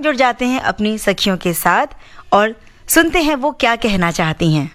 जुड़ जाते हैं अपनी सखियों के साथ और सुनते हैं वो क्या कहना चाहती हैं।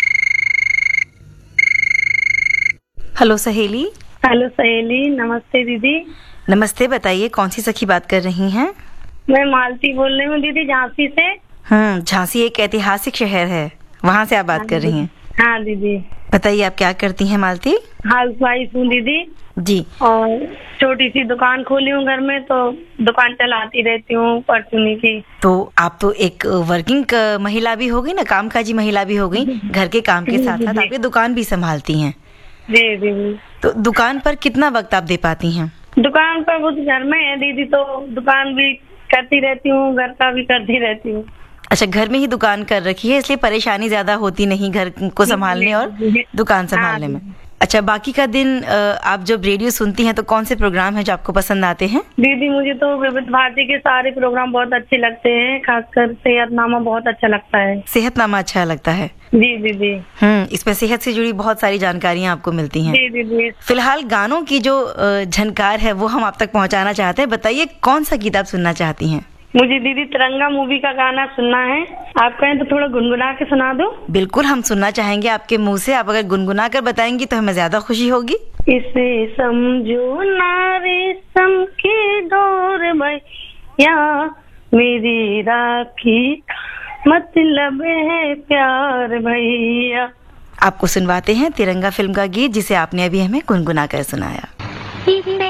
हेलो सहेली। हेलो सहेली, नमस्ते दीदी। नमस्ते, बताइए कौन सी सखी बात कर रही हैं? मैं मालती बोल रही हूँ दीदी, झांसी से। झांसी एक ऐतिहासिक शहर है, वहाँ से आप बात कर रही हैं? हाँ दीदी। बताइए आप क्या करती हैं मालती? हाउस वाइफ हूँ दीदी जी। और छोटी सी दुकान खोली हूँ घर में, तो दुकान चलाती रहती हूँ परचूनी की। तो आप तो एक वर्किंग महिला भी हो गई ना, कामकाजी महिला भी हो गई, घर के काम के साथ साथ आप ये दुकान भी संभालती हैं। जी दीदी। तो दुकान पर कितना वक्त आप दे पाती हैं? दुकान पर वो घर में है दीदी, तो दुकान भी करती रहती हूँ, घर का भी करती रहती हूँ। अच्छा, घर में ही दुकान कर रखी है, इसलिए परेशानी ज्यादा होती नहीं घर को संभालने और दुकान संभालने में। अच्छा, बाकी का दिन आप जब रेडियो सुनती हैं तो कौन से प्रोग्राम हैं जो आपको पसंद आते हैं? दीदी मुझे तो विविध भारती के सारे प्रोग्राम बहुत अच्छे लगते हैं, खासकर सेहतनामा बहुत अच्छा लगता है। सेहतनामा अच्छा लगता है? जी दीदी। इसमें सेहत से जुड़ी बहुत सारी जानकारियाँ आपको मिलती हैं। जी दीदी। फिलहाल गानों की जो झनकार है वो हम आप तक पहुँचाना चाहते हैं। बताइए कौन सा गीत आप सुनना चाहती हैं? मुझे दीदी तिरंगा मूवी का गाना सुनना है, आप कहें तो थोड़ा गुनगुना के सुना दो। बिल्कुल, हम सुनना चाहेंगे आपके मुंह से। आप अगर गुनगुना कर बताएंगी तो हमें ज्यादा खुशी होगी। इसे समझो ना रेशम की डोर भैया, मेरी राखी मतलब है प्यार भैया। आपको सुनवाते हैं तिरंगा फिल्म का गीत, जिसे आपने अभी हमें गुनगुना कर सुनाया।